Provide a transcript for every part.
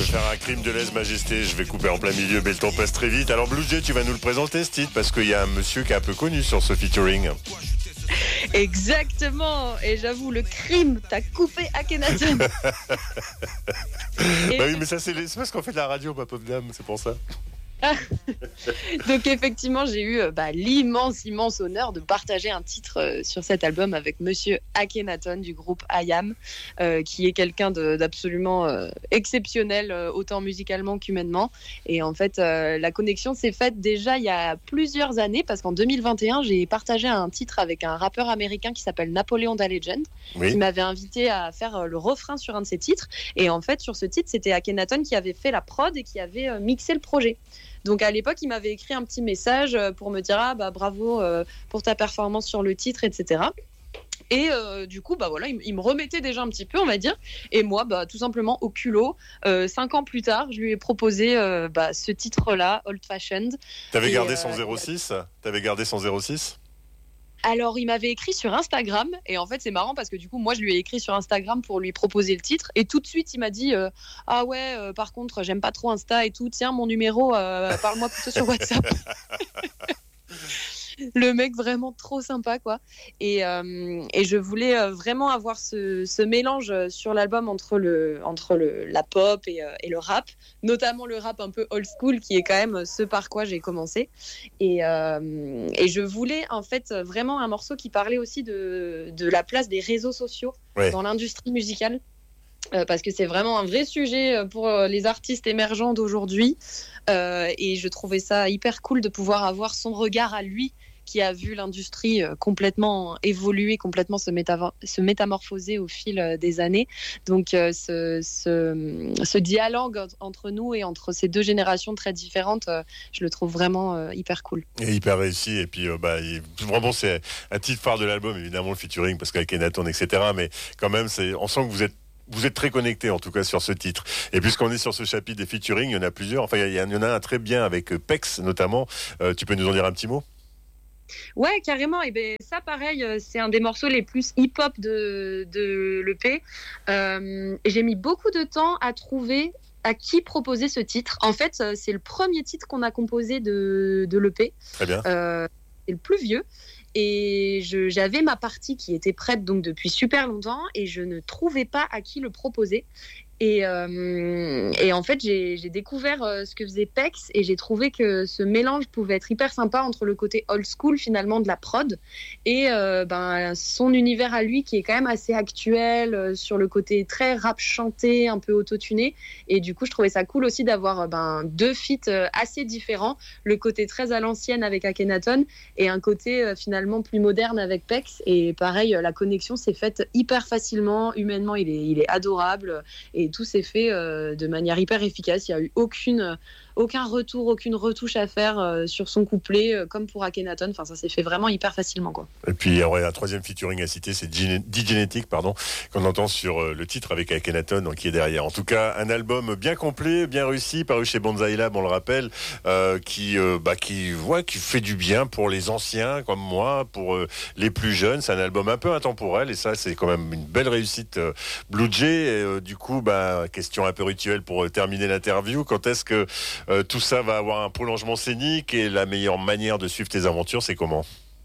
faire un crime de lèse-majesté. Je vais couper en plein milieu, mais le temps passe très vite. Alors Blue Jay, tu vas nous le présenter ce titre, parce qu'il y a un monsieur qui est un peu connu sur ce featuring. Exactement, et j'avoue, le crime, t'as coupé Akhenaton. Bah oui, mais ça c'est parce qu'on fait de la radio, ma pauvre dame, c'est pour ça. Donc effectivement, j'ai eu l'immense honneur de partager un titre sur cet album avec Monsieur Akhenaton du groupe IAM, qui est quelqu'un d'absolument exceptionnel, autant musicalement qu'humainement. Et en fait, la connexion s'est faite déjà il y a plusieurs années, parce qu'en 2021, j'ai partagé un titre avec un rappeur américain qui s'appelle Napoleon Da Legend, qui m'avait invité à faire le refrain sur un de ses titres. Et en fait, sur ce titre, c'était Akhenaton qui avait fait la prod et qui avait mixé le projet. Donc à l'époque, il m'avait écrit un petit message pour me dire bravo pour ta performance sur le titre, etc. Et du coup, voilà, il me remettait déjà un petit peu, on va dire. Et moi, tout simplement, au culot, 5 ans plus tard, je lui ai proposé ce titre-là, Old Fashioned. T'avais gardé son 06 ? T'avais gardé son 06 ? Alors, il m'avait écrit sur Instagram, et en fait, c'est marrant parce que du coup, moi, je lui ai écrit sur Instagram pour lui proposer le titre, et tout de suite, il m'a dit ah ouais, par contre, j'aime pas trop Insta et tout, tiens, mon numéro, parle-moi plutôt sur WhatsApp. Le mec vraiment trop sympa, quoi. Et je voulais vraiment avoir ce mélange sur l'album entre la pop et le rap, notamment le rap un peu old school, qui est quand même ce par quoi j'ai commencé. Et je voulais en fait vraiment un morceau qui parlait aussi de la place des réseaux sociaux dans l'industrie musicale. Parce que c'est vraiment un vrai sujet pour les artistes émergents d'aujourd'hui. Et je trouvais ça hyper cool de pouvoir avoir son regard à lui, qui a vu l'industrie complètement évoluer, complètement se métamorphoser au fil des années. Donc ce dialogue entre nous et entre ces deux générations très différentes, je le trouve vraiment hyper cool. Et hyper réussi. Et puis vraiment, c'est un titre phare de l'album, évidemment, le featuring, parce qu'avec Akhenaton, etc. Mais quand même, on sent que vous êtes très connectés, en tout cas, sur ce titre. Et puisqu'on est sur ce chapitre des featuring, il y en a plusieurs. Enfin, il y en a un très bien avec Pex, notamment. Tu peux nous en dire un petit mot ? Ouais, carrément. Et ça, pareil, c'est un des morceaux les plus hip-hop de l'EP. J'ai mis beaucoup de temps à trouver à qui proposer ce titre. En fait, c'est le premier titre qu'on a composé de l'EP. Très bien. C'est le plus vieux. Et j'avais ma partie qui était prête donc depuis super longtemps, et je ne trouvais pas à qui le proposer. Et en fait, j'ai découvert ce que faisait Pex, et j'ai trouvé que ce mélange pouvait être hyper sympa entre le côté old school finalement de la prod et son univers à lui qui est quand même assez actuel, sur le côté très rap chanté, un peu autotuné. Et du coup, je trouvais ça cool aussi d'avoir deux feats assez différents, le côté très à l'ancienne avec Akhenaton et un côté finalement plus moderne avec Pex. Et pareil, la connexion s'est faite hyper facilement, humainement il est adorable, et tout s'est fait de manière hyper efficace. Il n'y a eu aucun retour, aucune retouche à faire sur son couplet, comme pour Akhenaton. Enfin, ça s'est fait vraiment hyper facilement, quoi. Et puis, il y aurait un troisième featuring à citer, c'est D-Genetic, qu'on entend sur le titre avec Akhenaton, qui est derrière. En tout cas, un album bien complet, bien réussi, paru chez Banzai Lab, on le rappelle, qui fait du bien pour les anciens comme moi, pour les plus jeunes. C'est un album un peu intemporel, et ça, c'est quand même une belle réussite. Blue Jay, du coup, question un peu rituelle pour terminer l'interview. Quand est-ce que tout ça va avoir un prolongement scénique, et la meilleure manière de suivre tes aventures, c'est comment ?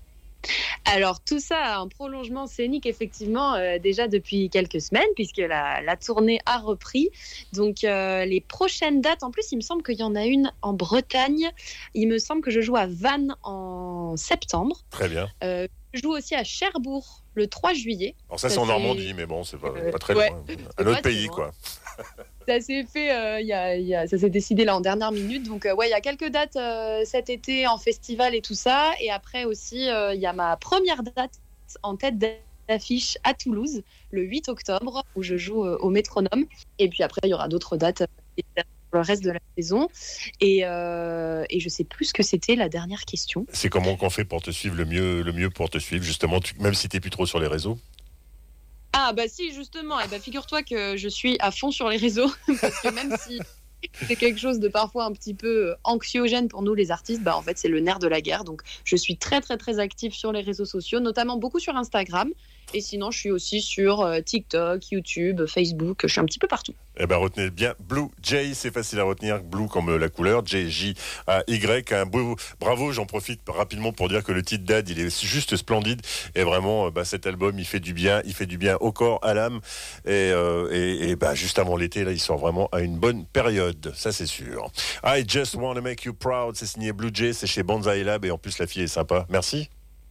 Alors tout ça a un prolongement scénique effectivement déjà depuis quelques semaines, puisque la tournée a repris. Donc les prochaines dates, en plus il me semble qu'il y en a une en Bretagne, il me semble que je joue à Vannes en septembre. Très bien. Je joue aussi à Cherbourg le 3 juillet. Alors ça c'est en Normandie, mais bon, c'est pas très loin. Un autre pays, quoi. Ça s'est fait, ça s'est décidé là en dernière minute. Donc il y a quelques dates cet été en festival et tout ça. Et après aussi, il y a ma première date en tête d'affiche à Toulouse, le 8 octobre, où je joue au Métronome. Et puis après, il y aura d'autres dates pour le reste de la saison. Et je sais plus ce que c'était la dernière question. C'est comment qu'on fait pour te suivre le mieux pour te suivre, justement, même si tu n'es plus trop sur les réseaux? Ah si, justement, figure-toi que je suis à fond sur les réseaux, parce que même si c'est quelque chose de parfois un petit peu anxiogène pour nous les artistes, en fait c'est le nerf de la guerre. Donc je suis très très très active sur les réseaux sociaux, notamment beaucoup sur Instagram, Et sinon, je suis aussi sur TikTok, YouTube, Facebook. Je suis un petit peu partout. Eh ben, retenez bien Blue Jay, c'est facile à retenir. Blue comme la couleur, J-J-A-Y. Bravo, j'en profite rapidement pour dire que le titre d'Ad, il est juste splendide. Et vraiment, cet album, il fait du bien au corps, à l'âme. Et juste avant l'été, là, il sort vraiment à une bonne période. Ça, c'est sûr. I Just Wanna Make You Proud, c'est signé Blue Jay, c'est chez Banzai Lab. Et en plus, la fille est sympa. Merci.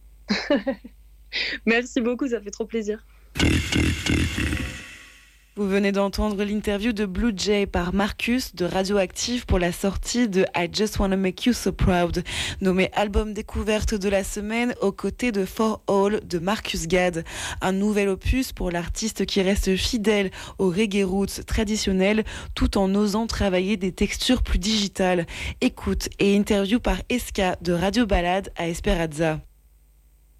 Merci beaucoup, ça fait trop plaisir. Vous venez d'entendre l'interview de Blue Jay par Marcus de Radioactive pour la sortie de I Just Wanna Make You So Proud, nommé album découverte de la semaine aux côtés de For All de Marcus Gad. Un nouvel opus pour l'artiste qui reste fidèle au reggae roots traditionnel tout en osant travailler des textures plus digitales. Écoute et interview par Eska de Radio Balade à Esperanza.